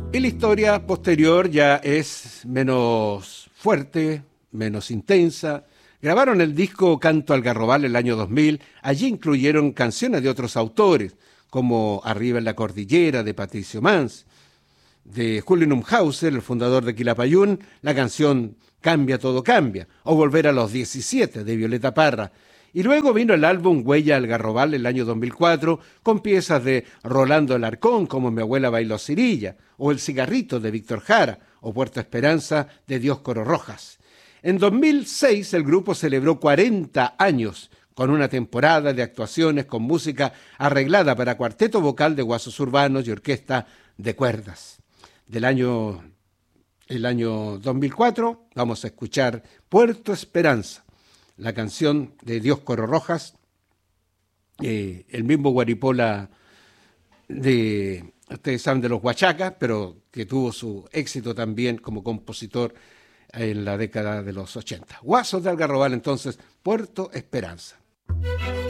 Y la historia posterior ya es menos fuerte, menos intensa. Grabaron el disco Canto al Garrobal el año 2000. Allí incluyeron canciones de otros autores, como Arriba en la Cordillera, de Patricio Mans, de Julio Numhauser, el fundador de Quilapayún, la canción Cambia, todo cambia, o Volver a los 17, de Violeta Parra. Y luego vino el álbum Huella al Garrobal el año 2004, con piezas de Rolando Alarcón, como Mi abuela bailó cirilla, o El cigarrito, de Víctor Jara, o Puerto Esperanza, de Dioscoro Rojas. En 2006 el grupo celebró 40 años, con una temporada de actuaciones con música arreglada para cuarteto vocal de guasos urbanos y orquesta de cuerdas. El año 2004 vamos a escuchar Puerto Esperanza, la canción de Dioscoro Rojas, el mismo Guaripola ustedes saben, de los Huachacas, pero que tuvo su éxito también como compositor en la década de los 80. Guasos de Algarrobal, entonces, Puerto Esperanza.